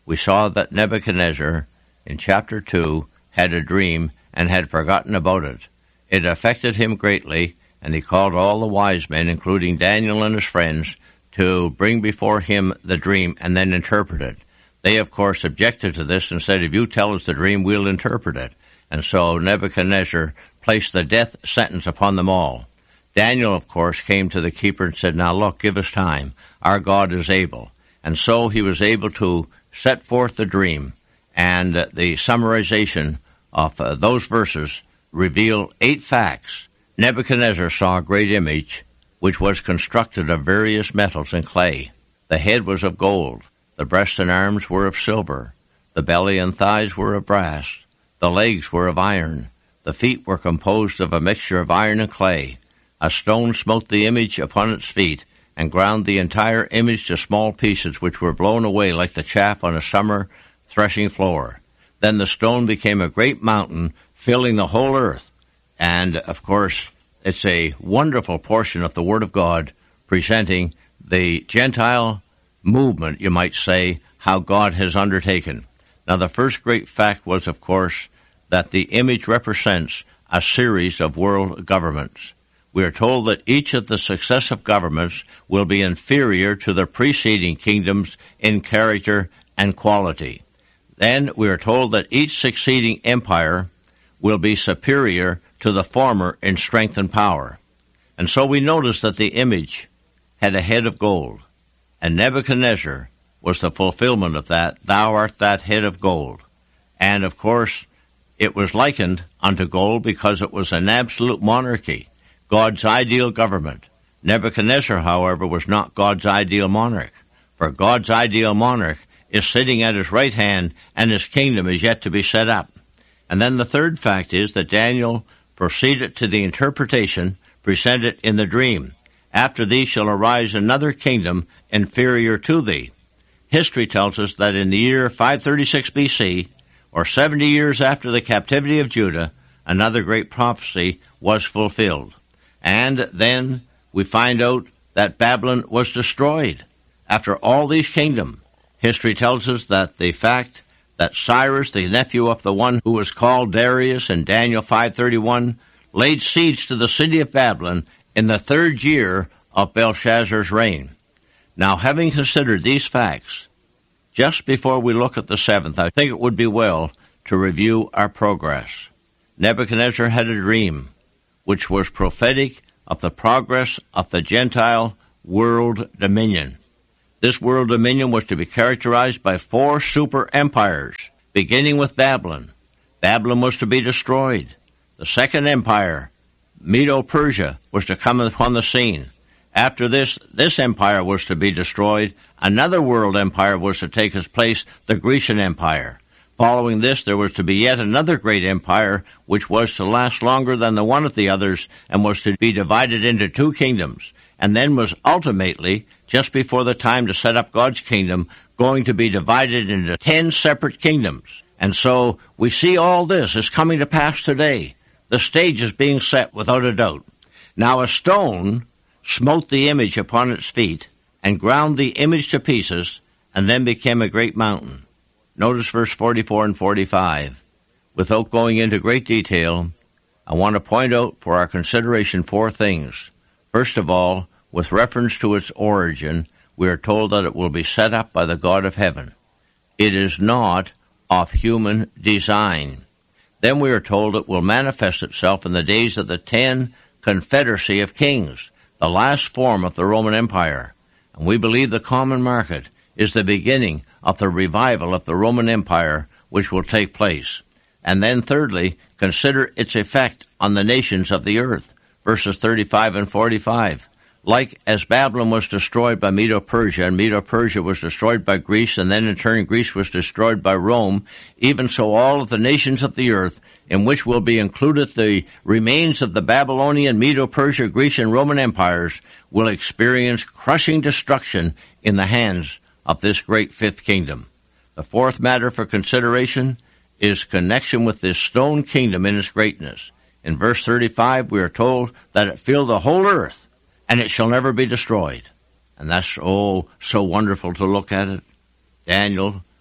we saw that Nebuchadnezzar, in chapter 2, had a dream and had forgotten about it. It affected him greatly, and he called all the wise men, including Daniel and his friends, to bring before him the dream and then interpret it. They, of course, objected to this and said, if you tell us the dream, we'll interpret it. And so Nebuchadnezzar placed the death sentence upon them all. Daniel, of course, came to the keeper and said, now look, give us time. Our God is able. And so he was able to set forth the dream, and the summarization of those verses reveal 8 facts. Nebuchadnezzar saw a great image, which was constructed of various metals and clay. The head was of gold, the breast and arms were of silver, the belly and thighs were of brass, the legs were of iron, the feet were composed of a mixture of iron and clay. A stone smote the image upon its feet, and ground the entire image to small pieces, which were blown away like the chaff on a summer threshing floor. Then the stone became a great mountain, filling the whole earth. And, of course, it's a wonderful portion of the Word of God presenting the Gentile movement, you might say, how God has undertaken. Now, the first great fact was, of course, that the image represents a series of world governments. We are told that each of the successive governments will be inferior to the preceding kingdoms in character and quality. Then we are told that each succeeding empire will be superior to the former in strength and power. And so we notice that the image had a head of gold, and Nebuchadnezzar was the fulfillment of that. Thou art that head of gold. And, of course, it was likened unto gold because it was an absolute monarchy, God's ideal government. Nebuchadnezzar, however, was not God's ideal monarch, for God's ideal monarch is sitting at his right hand, and his kingdom is yet to be set up. And then the third fact is that Daniel proceeded to the interpretation presented in the dream. After thee shall arise another kingdom inferior to thee. History tells us that in the year 536 BC, or 70 years after the captivity of Judah, another great prophecy was fulfilled. And then we find out that Babylon was destroyed. After all these kingdoms, history tells us that the fact that Cyrus, the nephew of the one who was called Darius in Daniel 5:31, laid siege to the city of Babylon in the 3rd year of Belshazzar's reign. Now, having considered these facts, just before we look at the 7th, I think it would be well to review our progress. Nebuchadnezzar had a dream, which was prophetic of the progress of the Gentile world dominion. This world dominion was to be characterized by 4 super empires, beginning with Babylon. Babylon was to be destroyed. The second empire, Medo-Persia, was to come upon the scene. After this empire was to be destroyed. Another world empire was to take its place, the Grecian Empire. Following this, there was to be yet another great empire, which was to last longer than the one of the others, and was to be divided into 2 kingdoms, and then was ultimately, just before the time to set up God's kingdom, going to be divided into 10 separate kingdoms. And so we see all this is coming to pass today. The stage is being set without a doubt. Now a stone smote the image upon its feet, and ground the image to pieces, and then became a great mountain. Notice verse 44 and 45. Without going into great detail, I want to point out for our consideration 4 things. First of all, with reference to its origin, we are told that it will be set up by the God of heaven. It is not of human design. Then we are told it will manifest itself in the days of the 10 confederacy of kings, the last form of the Roman Empire. And we believe the common market is the beginning of the revival of the Roman Empire, which will take place. And then thirdly, consider its effect on the nations of the earth, verses 35 and 45. Like as Babylon was destroyed by Medo-Persia, and Medo-Persia was destroyed by Greece, and then in turn Greece was destroyed by Rome, even so all of the nations of the earth, in which will be included the remains of the Babylonian, Medo-Persia, Grecian, Roman empires, will experience crushing destruction in the hands of this great 5th kingdom. The 4th matter for consideration is connection with this stone kingdom in its greatness. In verse 35, we are told that it filled the whole earth, and it shall never be destroyed. And that's, so wonderful to look at it. Daniel, the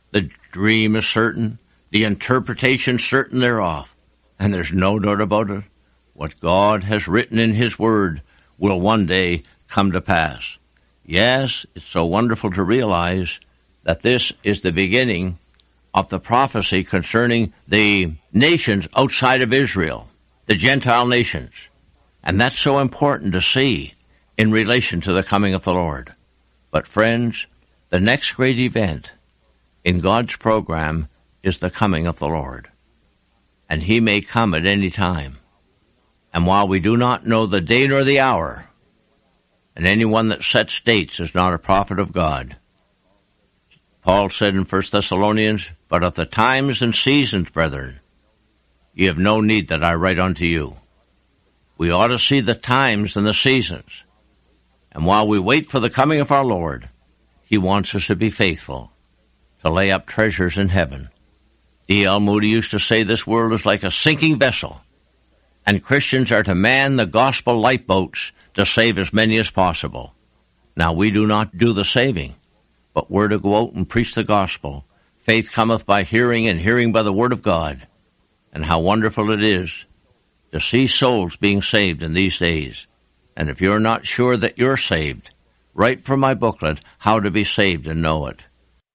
dream is certain, the interpretation certain thereof, and there's no doubt about it. What God has written in His Word will one day come to pass. Yes, it's so wonderful to realize that this is the beginning of the prophecy concerning the nations outside of Israel, the Gentile nations. And that's so important to see in relation to the coming of the Lord. But friends, the next great event in God's program is the coming of the Lord. And He may come at any time. And while we do not know the day nor the hour, and anyone that sets dates is not a prophet of God, Paul said in 1 Thessalonians, "But of the times and seasons, brethren, ye have no need that I write unto you." We ought to see the times and the seasons. And while we wait for the coming of our Lord, He wants us to be faithful, to lay up treasures in heaven. D.L. Moody used to say this world is like a sinking vessel, and Christians are to man the gospel lifeboats to save as many as possible. Now, we do not do the saving, but we're to go out and preach the gospel. Faith cometh by hearing, and hearing by the word of God. And how wonderful it is to see souls being saved in these days. And if you're not sure that you're saved, write for my booklet, How to Be Saved and Know It.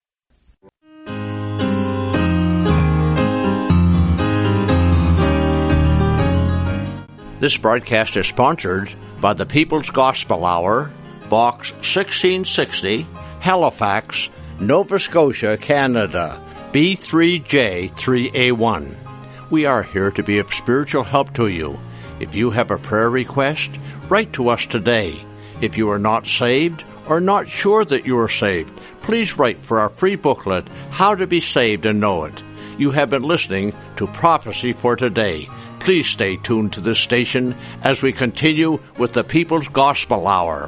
This broadcast is sponsored by the People's Gospel Hour, Box 1660, Halifax, Nova Scotia, Canada, B3J3A1. We are here to be of spiritual help to you. If you have a prayer request, write to us today. If you are not saved or not sure that you are saved, please write for our free booklet, How to Be Saved and Know It. You have been listening to Prophecy for Today. Please stay tuned to this station as we continue with the People's Gospel Hour.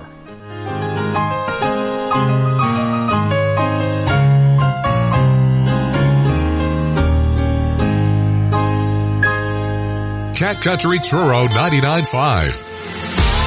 Cat Country Truro 99.5.